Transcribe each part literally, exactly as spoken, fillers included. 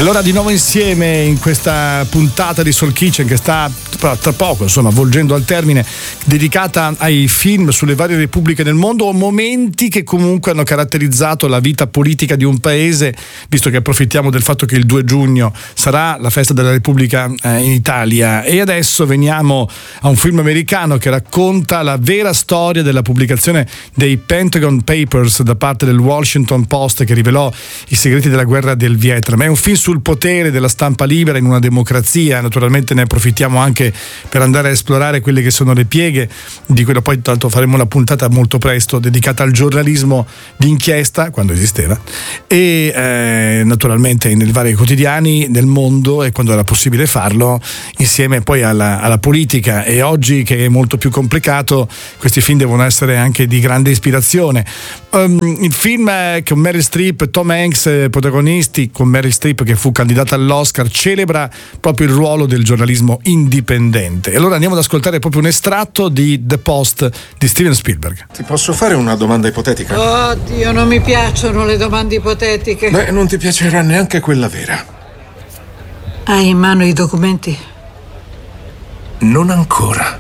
Allora di nuovo insieme in questa puntata di Soul Kitchen che sta tra poco insomma volgendo al termine, dedicata ai film sulle varie repubbliche del mondo o momenti che comunque hanno caratterizzato la vita politica di un paese, visto che approfittiamo del fatto che il due giugno sarà la festa della Repubblica eh, in Italia. E adesso veniamo a un film americano che racconta la vera storia della pubblicazione dei Pentagon Papers da parte del Washington Post, che rivelò i segreti della guerra del Vietnam. È un film sul potere della stampa libera in una democrazia. Naturalmente ne approfittiamo anche per andare a esplorare quelle che sono le pieghe di quello. Poi tanto faremo una puntata molto presto dedicata al giornalismo d'inchiesta, quando esisteva, e eh, naturalmente nei vari quotidiani del mondo, e quando era possibile farlo, insieme poi alla, alla politica. E oggi, che è molto più complicato, questi film devono essere anche di grande ispirazione. Um, il film con Meryl Streep e Tom Hanks protagonisti, con Meryl Streep che fu candidata all'Oscar, celebra proprio il ruolo del giornalismo indipendente. E allora andiamo ad ascoltare proprio un estratto di The Post di Steven Spielberg. Ti posso fare una domanda ipotetica? Oddio, non mi piacciono le domande ipotetiche. Beh, non ti piacerà neanche quella vera. Hai in mano i documenti? Non ancora.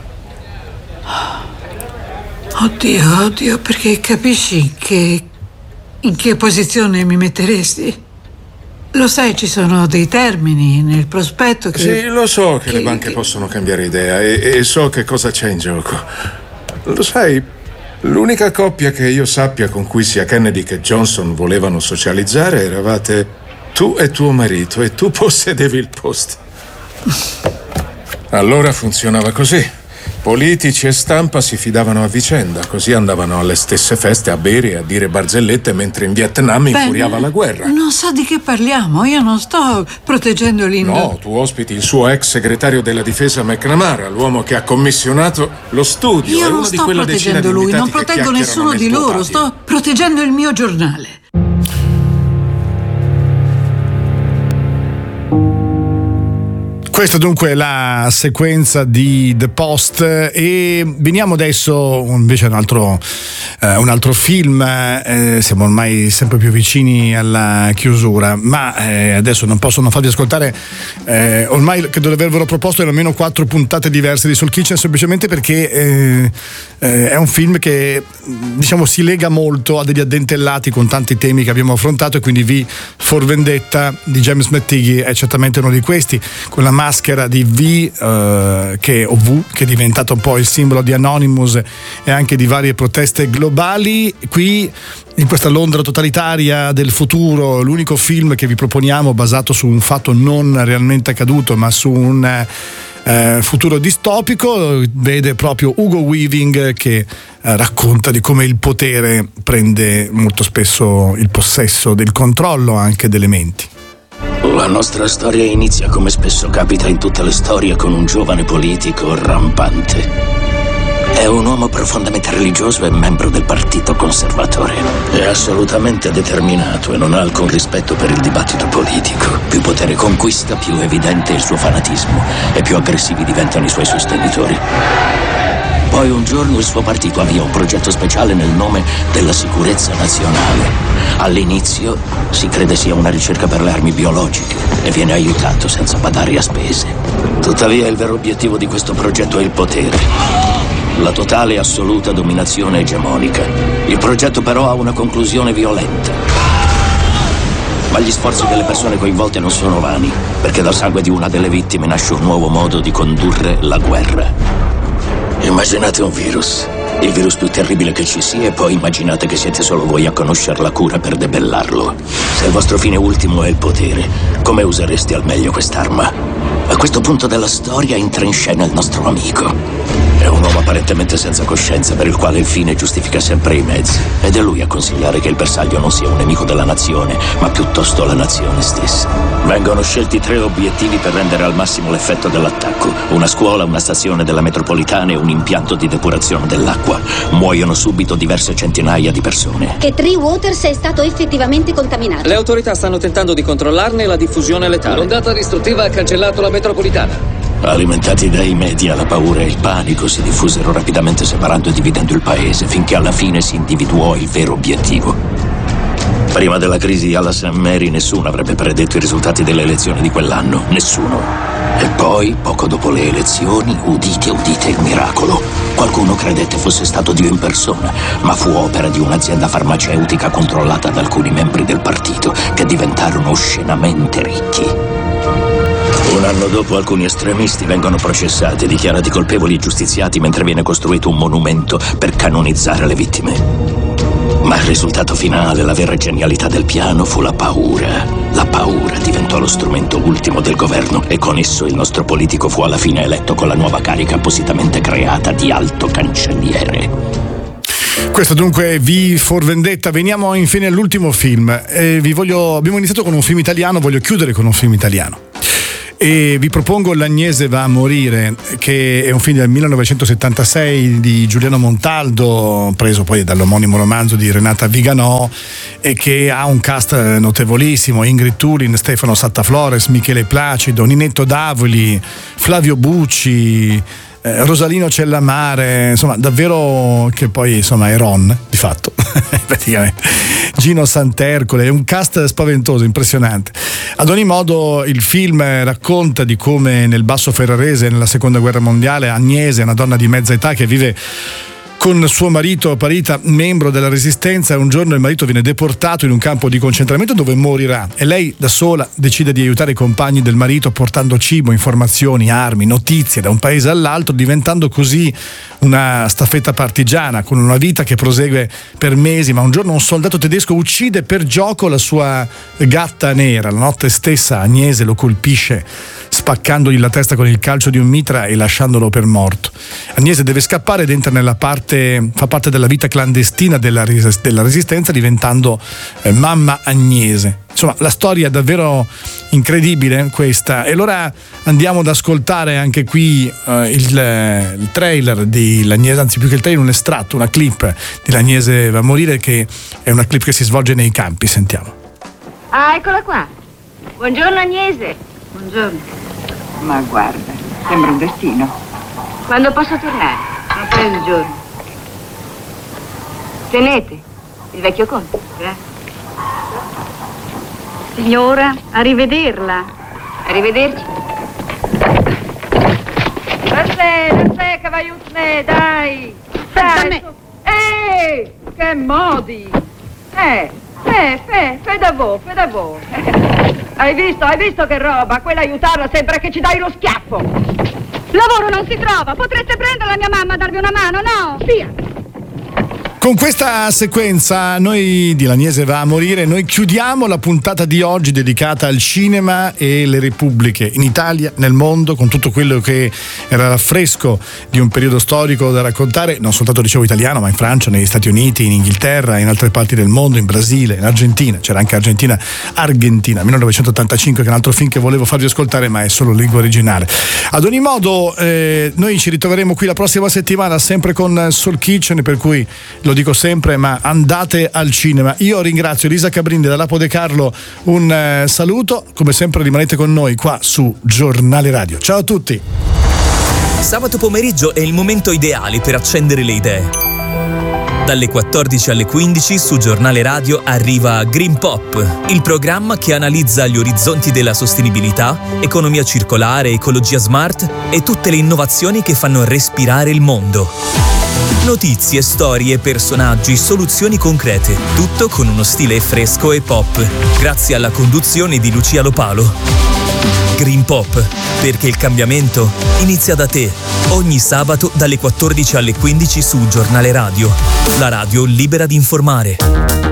Oddio, oddio, perché capisci che in che posizione mi metteresti? Lo sai, ci sono dei termini nel prospetto che... Sì, lo so che, che le banche che... possono cambiare idea e, e so che cosa c'è in gioco. Lo sai, l'unica coppia che io sappia con cui sia Kennedy che Johnson volevano socializzare eravate tu e tuo marito, e tu possedevi il post. Allora funzionava così. Politici e stampa si fidavano a vicenda, così andavano alle stesse feste a bere e a dire barzellette, mentre in Vietnam infuriava la guerra. Non so di che parliamo, io non sto proteggendo l'Indo. No, tu ospiti il suo ex segretario della difesa McNamara, l'uomo che ha commissionato lo studio. Io È non uno di sto quella proteggendo decina di lui, non invitati che proteggo nessuno chiacchierano di nel tuo loro, patio. sto proteggendo il mio giornale. Questa dunque è la sequenza di The Post, e veniamo adesso invece a un altro, eh, un altro film. Eh, siamo ormai sempre più vicini alla chiusura, ma eh, adesso non posso non farvi ascoltare, eh, ormai credo di avervelo proposto in almeno quattro puntate diverse di Soul Kitchen, semplicemente perché eh, eh, è un film che diciamo si lega molto a degli addentellati con tanti temi che abbiamo affrontato, e quindi V for Vendetta di James McTeague è certamente uno di questi, con la maschera di V, eh, che, o V, che è diventato un po' il simbolo di Anonymous e anche di varie proteste globali. Qui in questa Londra totalitaria del futuro, l'unico film che vi proponiamo basato su un fatto non realmente accaduto, ma su un eh, futuro distopico, vede proprio Hugo Weaving che eh, racconta di come il potere prende molto spesso il possesso del controllo anche delle menti. La nostra storia inizia, come spesso capita in tutte le storie, con un giovane politico rampante. È un uomo profondamente religioso e membro del Partito Conservatore. È assolutamente determinato e non ha alcun rispetto per il dibattito politico. Più potere conquista, più evidente è il suo fanatismo e più aggressivi diventano i suoi sostenitori. Poi un giorno il suo partito avvia un progetto speciale nel nome della sicurezza nazionale. All'inizio si crede sia una ricerca per le armi biologiche e viene aiutato senza badare a spese. Tuttavia il vero obiettivo di questo progetto è il potere. La totale e assoluta dominazione egemonica. Il progetto però ha una conclusione violenta. Ma gli sforzi delle persone coinvolte non sono vani, perché dal sangue di una delle vittime nasce un nuovo modo di condurre la guerra. Immaginate un virus, il virus più terribile che ci sia, e poi immaginate che siete solo voi a conoscere la cura per debellarlo. Se il vostro fine ultimo è il potere, come usereste al meglio quest'arma? A questo punto della storia entra in scena il nostro amico. È un uomo apparentemente senza coscienza, per il quale il fine giustifica sempre i mezzi. Ed è lui a consigliare che il bersaglio non sia un nemico della nazione, ma piuttosto la nazione stessa. Vengono scelti tre obiettivi per rendere al massimo l'effetto dell'attacco: una scuola, una stazione della metropolitana e un impianto di depurazione dell'acqua. Muoiono subito diverse centinaia di persone. E Three Waters è stato effettivamente contaminato. Le autorità stanno tentando di controllarne la diffusione letale. L'ondata distruttiva ha cancellato la metropolitana. Alimentati dai media, la paura e il panico si diffusero rapidamente, separando e dividendo il paese, finché alla fine si individuò il vero obiettivo. Prima della crisi alla Saint Mary nessuno avrebbe predetto i risultati delle elezioni di quell'anno, nessuno. E poi, poco dopo le elezioni, udite, udite il miracolo. Qualcuno credette fosse stato Dio in persona, ma fu opera di un'azienda farmaceutica controllata da alcuni membri del partito che diventarono oscenamente ricchi. Un anno dopo alcuni estremisti vengono processati e dichiarati colpevoli e giustiziati mentre viene costruito un monumento per canonizzare le vittime. Ma il risultato finale, la vera genialità del piano, fu la paura. La paura diventò lo strumento ultimo del governo e con esso il nostro politico fu alla fine eletto con la nuova carica appositamente creata di alto cancelliere. Questo dunque è V for Vendetta. Veniamo infine all'ultimo film. Eh, vi voglio, abbiamo iniziato con un film italiano, voglio chiudere con un film italiano. E vi propongo L'Agnese va a morire, che è un film del millenovecentosettantasei di Giuliano Montaldo, preso poi dall'omonimo romanzo di Renata Viganò, e che ha un cast notevolissimo: Ingrid Tulin, Stefano Sattaflores, Michele Placido, Ninetto Davoli, Flavio Bucci, eh, Rosalino Cellamare, insomma davvero, che poi insomma è Ron di fatto praticamente, Gino Santercole, è un cast spaventoso, impressionante. Ad ogni modo il film racconta di come nel basso ferrarese nella seconda guerra mondiale Agnese, una donna di mezza età che vive con suo marito Parita, membro della Resistenza, un giorno il marito viene deportato in un campo di concentramento dove morirà e lei da sola decide di aiutare i compagni del marito portando cibo, informazioni, armi, notizie da un paese all'altro, diventando così una staffetta partigiana con una vita che prosegue per mesi. Ma un giorno un soldato tedesco uccide per gioco la sua gatta nera. La notte stessa Agnese lo colpisce spaccandogli la testa con il calcio di un mitra e lasciandolo per morto. Agnese deve scappare ed entra nella parte, fa parte della vita clandestina della, della Resistenza, diventando eh, mamma Agnese. Insomma, la storia è davvero incredibile questa, e allora andiamo ad ascoltare anche qui eh, il, il trailer di L'Agnese, anzi più che il trailer, un estratto, una clip di L'Agnese va a morire, che è una clip che si svolge nei campi. Sentiamo. Ah, eccola qua. Buongiorno Agnese. Buongiorno. Ma guarda, sembra un destino. Quando posso tornare? Tra un paio di giorni. Tenete, il vecchio conto. Grazie. Signora, arrivederla. Arrivederci. Verse, verse, cavaiutne, dai. Dai. Ehi, che modi. Eh, eh, fe, fe da voi, fe da voi. Hai visto, hai visto che roba? Quella aiutarla sembra che ci dai lo schiaffo. Lavoro non si trova, potreste prendere la mia mamma a darvi una mano, no? Via. Con questa sequenza noi di L'Agnese va a morire noi chiudiamo la puntata di oggi dedicata al cinema e le repubbliche in Italia, nel mondo, con tutto quello che era l'affresco di un periodo storico da raccontare, non soltanto dicevo italiano, ma in Francia, negli Stati Uniti, in Inghilterra, in altre parti del mondo, in Brasile, in Argentina. C'era anche Argentina, Argentina, millenovecentottantacinque, che è un altro film che volevo farvi ascoltare, ma è solo lingua originale. Ad ogni modo eh, noi ci ritroveremo qui la prossima settimana, sempre con Soul Kitchen, per cui lo dico sempre, ma andate al cinema. Io ringrazio Elisa Cabrindi da Lapo De Carlo, un eh, saluto, come sempre rimanete con noi qua su Giornale Radio. Ciao a tutti. Sabato pomeriggio è il momento ideale per accendere le idee. Dalle quattordici alle quindici su Giornale Radio arriva Green Pop, il programma che analizza gli orizzonti della sostenibilità, economia circolare, ecologia smart e tutte le innovazioni che fanno respirare il mondo. Notizie, storie, personaggi, soluzioni concrete, tutto con uno stile fresco e pop, grazie alla conduzione di Lucia Lopalo. Green Pop, perché il cambiamento inizia da te, ogni sabato dalle quattordici alle quindici su Giornale Radio, la radio libera di informare.